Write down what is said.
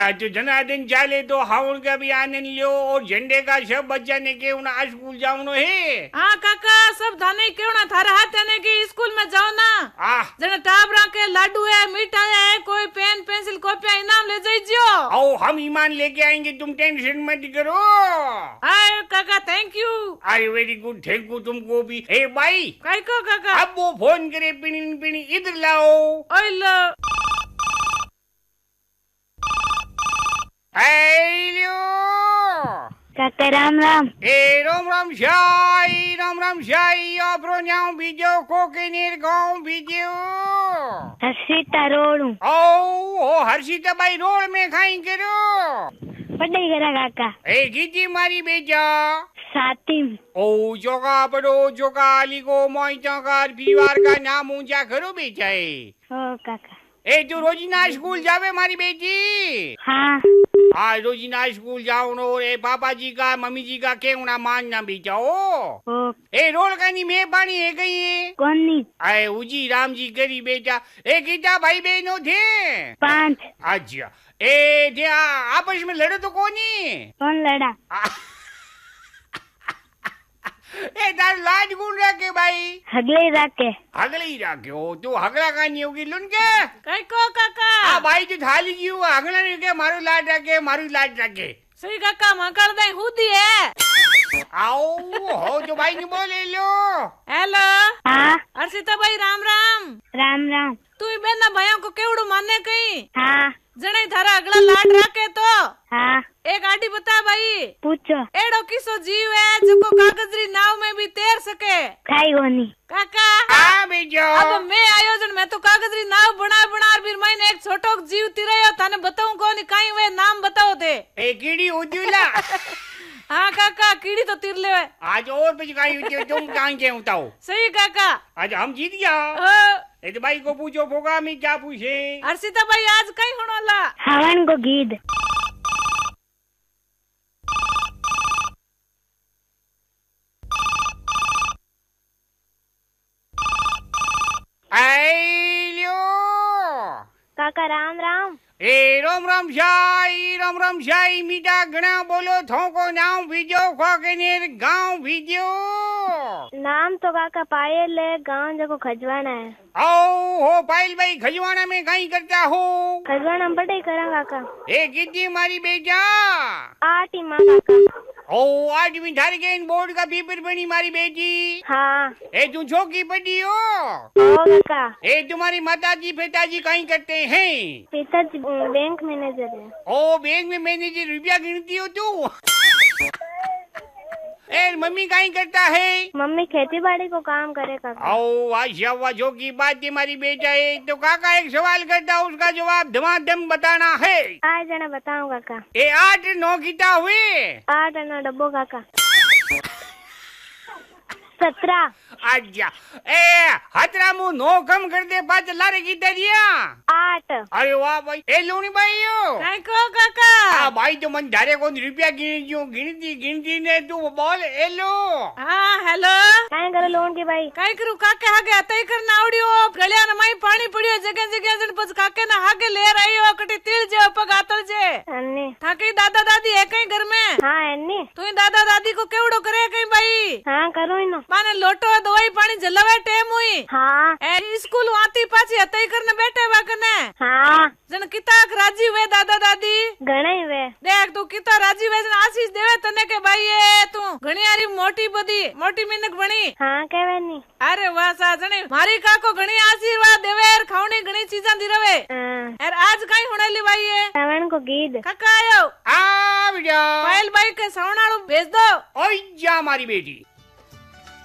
तो जन्मदिन चाले तो हाउन का भी आनंद लियो और झंडे का सब बच्चा ने के उन्हें स्कूल जाऊनो है। हाँ काका सब थाने क्यों ना थारा हाथ ने के स्कूल में जाओ ना। जन टाबरा के लाडू है मीठा है कोई पेन पेंसिल कॉपियां इनाम ले जाइयो। आओ हम ईमान लेके आएंगे तुम टेंशन मत करो। अरे काका थैंक यू। अरे वेरी गुड थैंक यू तुमको भी। ए भाई काय को काका अब वो फोन करे पिनी पिनी इधर लाओ। ओलो हेलो काका राम राम। ए राम राम शाही आपरो न्याव बीजो कोके नीर गाँव बीजो हर्षिता रोड ओ हर्षिता भाई रोड में खाई करो पढ़ाई करा काका। ए कीजी मारी बेटा साथी ओ जोगा पड़ो जोगा अली को मोइता का परिवार का नाम ऊंचा करो बेटा है। ओ काका ए तू रोजीना स्कूल जावे मारी बेटी। हाँ रोजीना स्कूल जाओ नो रे पापा जी का मम्मी जी का के उना मानना भी जाओ। ए रोल का नी मेहरबानी है गई है कौन नहीं आए उजी राम जी करी बेटा। ए कितना भाई बहनों थे 5। अच्छा ए थे आपस में लड़ो तो कौन लड़ा ए तार लाज गुण रखे भाई हगले ही रखे हो तो हगला का नहीं होगी लुन के काय को काका भाई तो थाली जी हुआ हगला नहीं के मारू लाड रखे सही काका मकर दे हुदी है। आओ हो जो भाई ने बोले लो। हेलो हाँ हर्षिता भाई राम राम। राम राम। तू बेना भैया को केवड़ू माने कहीं। हाँ जने थारा अगला लाड रखे तो हाँ एक आडी बता भाई पूछो। एड़ो किसो जीव है जो कागजरी नाव में भी तैर सके। खाई होनी काका हाँ बेजो अब मैं आयोजन में तो कागजरी नाव बना फिर मैंने एक छोटो जीव तिरयो थाने बताऊं कौन काई वे नाम बताओ थे। ए कीड़ी उजुला हाँ काका कीड़ी तो तिर ले आज और पे काई तुम कहां के बताओ। सही काका आज हम जीत गया। ए तो भाई को पूछो भोगा में क्या पूछे। हर्षिता भाई आज कहीं होनोला हवन को गीत काका राम राम। ए राम राम शाही मीठा घना बोलो थो को नाम भीजो खोकनेर गांव भीजो। नाम तो काका पायल है गांव जको खजवाना है। ओ हो पायल भाई खजवाना में कहीं करता हो। खजवाना में पढ़ाई करा काका। ए कितनी मारी बेटा 8 माँ काका। ओ 8वीं धार के इन बोर्ड का पेपर बनी मारी बेटी। हाँ ए तू छोकी पढ़ी हो। काका ए तुम्हारी माताजी पिताजी कहीं करते हैं। पिताजी बैंक मैनेजर है। ओ बैंक में मैनेजर रुपया गिनती हो तू। ए मम्मी कहीं करता है। मम्मी खेती बाड़ी को काम करे काका। ओ वाह जो की बात है मारी बेटा है। तो काका एक सवाल करता उसका जवाब धमाधम बताना है। आज जना बताऊं काका। ए 8 9 किता हुए 8 9 डब्बो काका 17। अच्छा ए हतरा मुंह 9 कम कर दे 5 लारे की दरिया 8। अरे वाह भाई ए लोनी भाई यो काय को काका भाई तो मन धारे को रुपया गिनती ने तू बोल हेलो। हाँ हेलो काय करे लोन की भाई काय करू काके हागे अतई करना आवड़ियो गलिया न माई पानी पड़ियो जगह जन पछ काके ना हागे ले रही हो कटी तिल जे पग आतल जे अन्ने थाके दादा दादी है कहीं घर में। हाँ अन्ने तू दादा दादी को केवड़ो करे कहीं भाई। हाँ करो ही ना माने लोटो दवाई पानी जलवे टेम हुई। हाँ ए स्कूल आती पाछी अतई करने बैठे वाकने। हाँ जन किताक राजी वे दादा दादी घणे वे देख तू किता राजी वे जन आशीष देवे तने के भाई ये तू घणी यारी मोटी मिनक बनी। हाँ केवे नी अरे वाह सा जने मारी का को घणी आशीर्वाद देवे और खावणी घणी चीजा दी रवे। और आज काई होनेली भाई ये सावन को गीत काका आयो आ बेटा पायल भाई के सवणाळू भेज दो। ओई जा मारी बेटी